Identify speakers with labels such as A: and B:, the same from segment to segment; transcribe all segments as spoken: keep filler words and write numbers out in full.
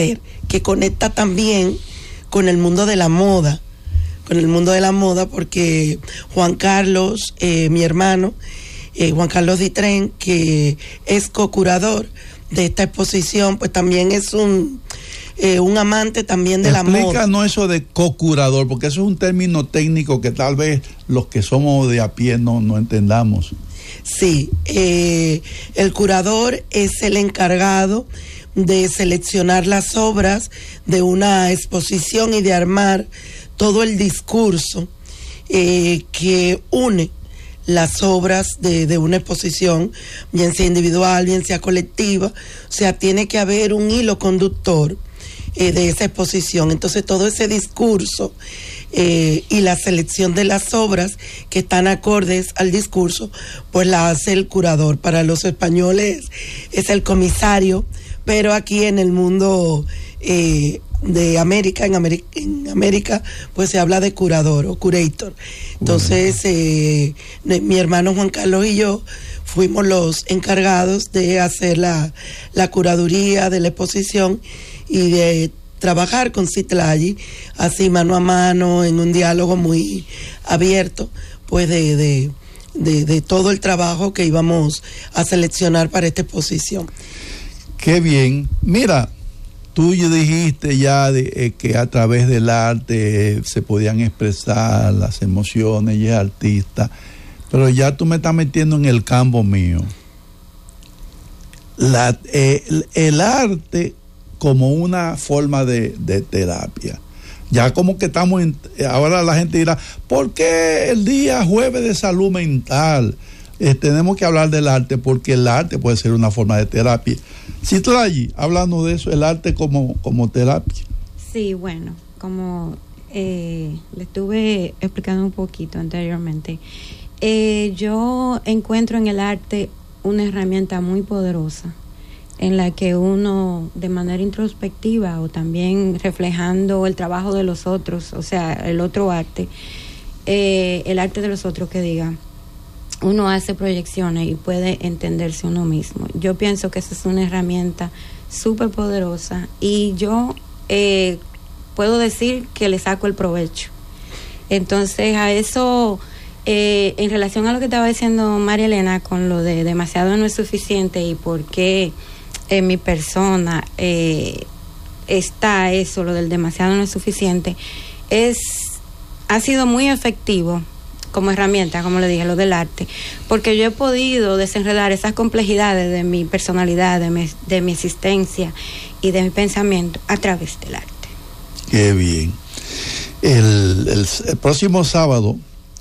A: ser, que conecta también con el mundo de la moda, con el mundo de la moda, porque Juan Carlos, eh, mi hermano, eh, Juan Carlos Ditren, que es co-curador de esta exposición, pues también es un eh, un amante también de
B: Explícanos
A: la moda.
B: Explícanos eso de co-curador, porque eso es un término técnico que tal vez los que somos de a pie no, no entendamos.
A: Sí, eh, el curador es el encargado de seleccionar las obras de una exposición y de armar todo el discurso eh, que une las obras de, de una exposición, bien sea individual, bien sea colectiva. O sea, tiene que haber un hilo conductor eh, de esa exposición. Entonces, todo ese discurso eh, y la selección de las obras que están acordes al discurso, pues la hace el curador. Para los españoles es el comisario, pero aquí en el mundo eh, de América, en América, en América, pues se habla de curador o curator. Entonces, eh, mi hermano Juan Carlos y yo fuimos los encargados de hacer la, la curaduría de la exposición y de trabajar con Citlali, así mano a mano, en un diálogo muy abierto, pues de, de, de, de todo el trabajo que íbamos a seleccionar para esta exposición.
B: Qué bien. Mira, tú ya dijiste ya de, eh, que a través del arte eh, se podían expresar las emociones y es artista, pero ya tú me estás metiendo en el campo mío. La, eh, el, el arte como una forma de, de terapia. Ya como que estamos en, ahora la gente dirá, ¿por qué el día jueves de salud mental? Eh, tenemos que hablar del arte porque el arte puede ser una forma de terapia. Citlali, hablando de eso, el arte como, como terapia.
C: Sí, bueno, como eh, le estuve explicando un poquito anteriormente, eh, yo encuentro en el arte una herramienta muy poderosa en la que uno de manera introspectiva o también reflejando el trabajo de los otros, o sea, el otro arte, eh, el arte de los otros que diga, uno hace proyecciones y puede entenderse uno mismo. Yo pienso que esa es una herramienta súper poderosa y yo eh, puedo decir que le saco el provecho. Entonces, a eso, eh, en relación a lo que estaba diciendo María Elena con lo de demasiado no es suficiente y por qué en mi persona eh, está eso, lo del demasiado no es suficiente, es, ha sido muy efectivo como herramienta, como le dije, lo del arte, porque yo he podido desenredar esas complejidades de mi personalidad, de mi, de mi existencia y de mi pensamiento a través del arte.
B: Qué bien. El, el, el próximo sábado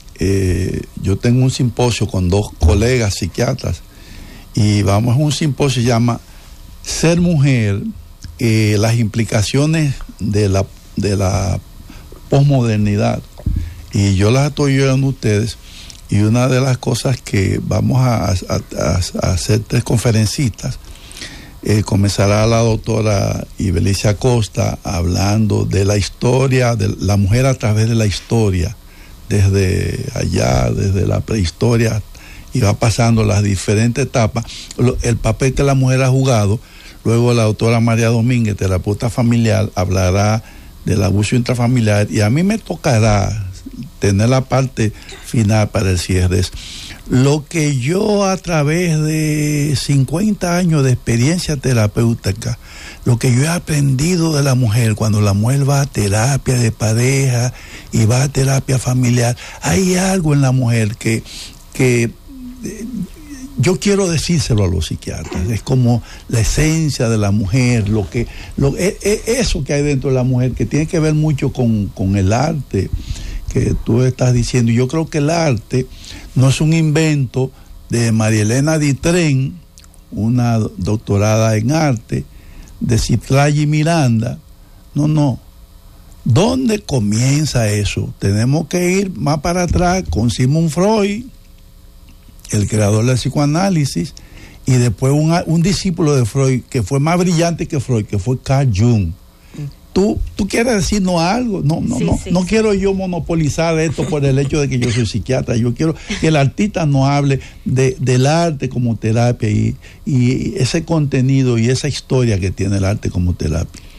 B: eh, yo tengo un simposio con dos colegas psiquiatras y vamos a un simposio que se llama Ser Mujer, eh, las implicaciones de la, de la posmodernidad. Y yo las estoy oyendo a ustedes y una de las cosas que vamos a, a, a, a hacer tres conferencistas, eh, comenzará la doctora Ibelicia Acosta hablando de la historia, de la mujer a través de la historia, desde allá, desde la prehistoria, y va pasando las diferentes etapas, el papel que la mujer ha jugado. Luego la doctora María Domínguez, terapeuta familiar, hablará del abuso intrafamiliar y a mí me tocará tener la parte final para el cierre. Lo que yo a través de cincuenta años de experiencia terapéutica, lo que yo he aprendido de la mujer, cuando la mujer va a terapia de pareja y va a terapia familiar, hay algo en la mujer que, que eh, yo quiero decírselo a los psiquiatras, es como la esencia de la mujer, lo que, lo, es, es eso que hay dentro de la mujer, que tiene que ver mucho con, con el arte que tú estás diciendo. Yo creo que el arte no es un invento de María Elena Ditren, una doctorada en arte, de Citlali Miranda. No, no. ¿Dónde comienza eso? Tenemos que ir más para atrás con Sigmund Freud, el creador del psicoanálisis, y después un, un discípulo de Freud que fue más brillante que Freud, que fue Carl Jung. ¿Tú, tú quieres decirnos algo? No, no, sí, no, sí, no sí. quiero yo monopolizar esto por el hecho de que yo soy psiquiatra. Yo quiero que el artista nos hable de, del arte como terapia y, y ese contenido y esa historia que tiene el arte como terapia.